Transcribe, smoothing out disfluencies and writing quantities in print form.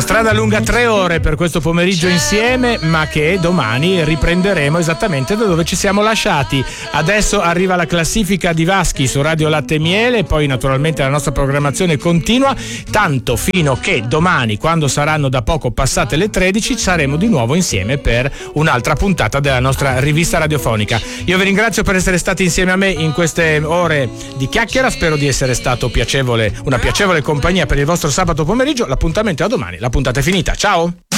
Una strada lunga 3 ore per questo pomeriggio insieme, ma che domani riprenderemo esattamente da dove ci siamo lasciati. Adesso arriva la classifica di Vaschi su Radio Latte e Miele, poi naturalmente la nostra programmazione continua, tanto fino che domani, quando saranno da poco passate le 13, saremo di nuovo insieme per un'altra puntata della nostra rivista radiofonica. Io vi ringrazio per essere stati insieme a me in queste ore di chiacchiera, spero di essere stato piacevole, una piacevole compagnia per il vostro sabato pomeriggio. L'appuntamento è a domani, la puntata è finita, ciao!